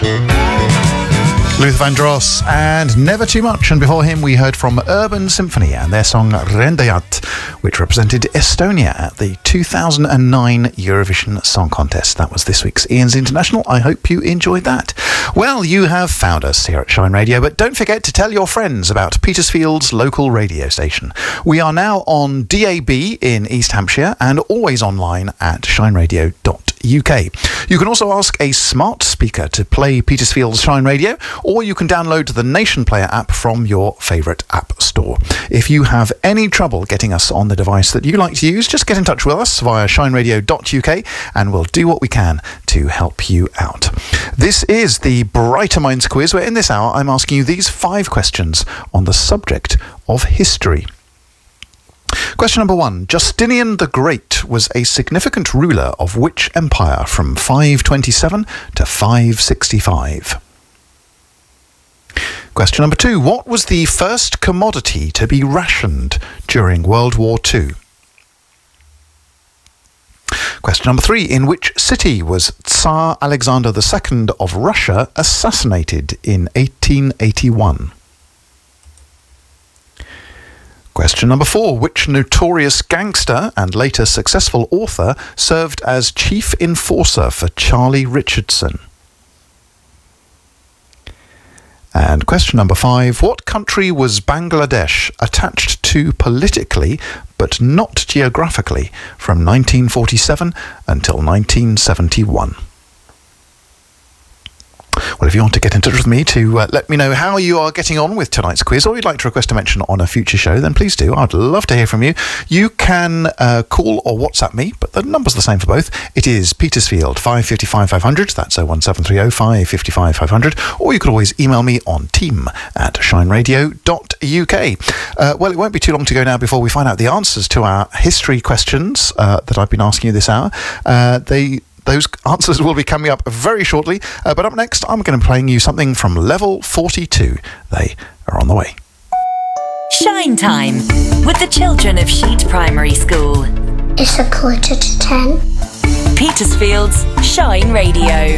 Luther Vandross and Never Too Much, and before him we heard from Urban Symphony and their song Rendejat, which represented Estonia at the 2009 Eurovision Song Contest. That was this week's Ian's International. I hope you enjoyed that. Well, you have found us here at Shine Radio, but don't forget to tell your friends about Petersfield's local radio station. We are now on DAB in East Hampshire and always online at shineradio.uk. You can also ask a smart speaker to play Petersfield's Shine Radio, or you can download the Nation Player app from your favourite app store. If you have any trouble getting us on the device that you like to use, just get in touch with us via shineradio.uk and we'll do what we can to help you out. This is the Brighter Minds quiz, where in this hour I'm asking you these 5 questions on the subject of history. Question number 1. Justinian the Great was a significant ruler of which empire from 527 to 565? Question number 2. What was the first commodity to be rationed during World War II? Question number 3. In which city was Tsar Alexander II of Russia assassinated in 1881? Question number 4. Which notorious gangster and later successful author served as chief enforcer for Charlie Richardson? And question number 5. What country was Bangladesh attached to politically but not geographically from 1947 until 1971? Well, if you want to get in touch with me to let me know how you are getting on with tonight's quiz, or you'd like to request a mention on a future show, then please do. I'd love to hear from you. You can call or WhatsApp me, but the number's the same for both. It is Petersfield 555 500. That's 01730 555 500. Or you could always email me on team@shineradio.uk. Well, it won't be too long to go now before we find out the answers to our history questions that I've been asking you this hour. Those answers will be coming up very shortly. But up next, I'm going to be playing you something from Level 42. They are on the way. Shine Time with the children of Sheet Primary School. It's 9:45. Petersfield's Shine Radio.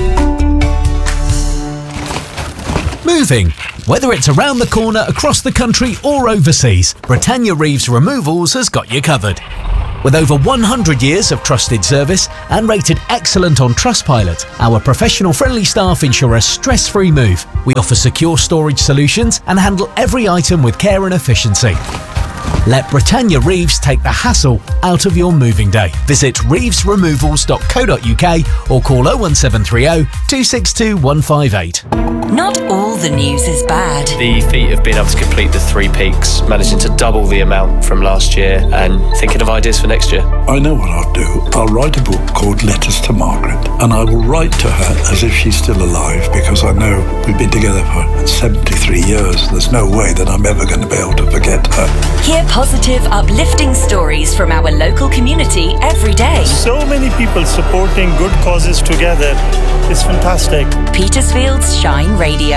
Moving. Whether it's around the corner, across the country or overseas, Britannia Reeves Removals has got you covered. With over 100 years of trusted service and rated excellent on Trustpilot, our professional friendly staff ensure a stress-free move. We offer secure storage solutions and handle every item with care and efficiency. Let Britannia Reeves take the hassle out of your moving day. Visit reevesremovals.co.uk or call 01730 262 158. Not all the news is bad. The feat of being able to complete the 3 peaks, managing to double the amount from last year and thinking of ideas for next year. I know what I'll do. I'll write a book called Letters to Margaret, and I will write to her as if she's still alive, because I know we've been together for 73 years. There's no way that I'm ever going to be able to forget her. Hear positive, uplifting stories from our local community every day. So many people supporting good causes together. It's fantastic. Petersfield's Shine Radio.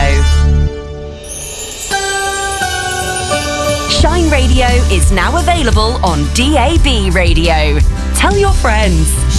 Shine Radio is now available on DAB Radio. Tell your friends.